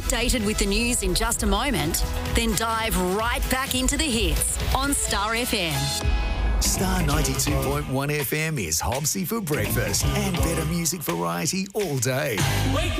updated with the news in just a moment? Then dive right back into the hits on Star FM. Star 92.1 FM is Hobbsy for breakfast and better music variety all day.